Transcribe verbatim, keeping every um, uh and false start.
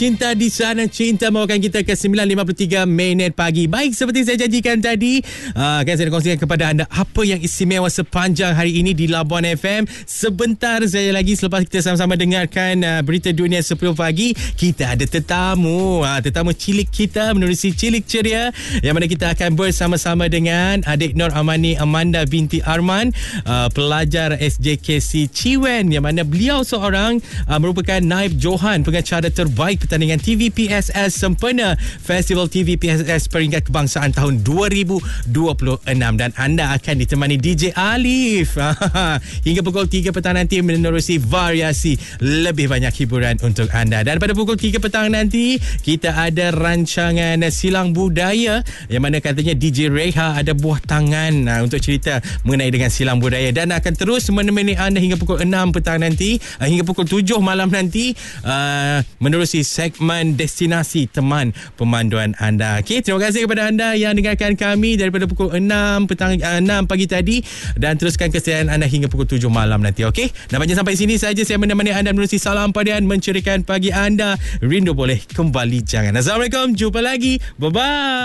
Cinta di Sana Cinta membawakan kita ke sembilan lima puluh tiga minit pagi. Baik, seperti saya janjikan tadi, uh, akan saya kongsikan kepada anda apa yang istimewa sepanjang hari ini di Labuan F M. Sebentar saja lagi selepas kita sama-sama dengarkan uh, berita dunia sepuluh pagi, kita ada tetamu. Uh, tetamu cilik kita menerusi Cilik Ceria, yang mana kita akan bersama-sama dengan adik Nur Amani Amanda binti Arman, uh, pelajar S J K C Ciwen, yang mana beliau seorang uh, merupakan naib Johan pengacara terbaik pertandingan T V P S S sempena Festival T V P S S Peringkat Kebangsaan tahun dua ribu dua puluh enam, dan anda akan ditemani D J Alif hingga pukul tiga petang nanti menerusi variasi lebih banyak hiburan untuk anda. Dan pada pukul tiga petang nanti kita ada rancangan Silang Budaya, yang mana katanya D J Reha ada buah tangan uh, untuk cerita mengenai dengan silang budaya, dan akan terus menemani anda hingga pukul enam petang nanti uh, hingga pukul tujuh malam nanti uh, menerusi segmen Destinasi Teman Pemanduan anda. Okey, terima kasih kepada anda yang dengarkan kami daripada pukul enam petang uh, enam pagi tadi, dan teruskan kesetiaan anda hingga pukul tujuh malam nanti. Okey, nampaknya sampai sini saja saya menemani anda menerusi Salam Padian menceriakan pagi anda. Rindu boleh, kembali jangan. Assalamualaikum, jumpa lagi, bye bye.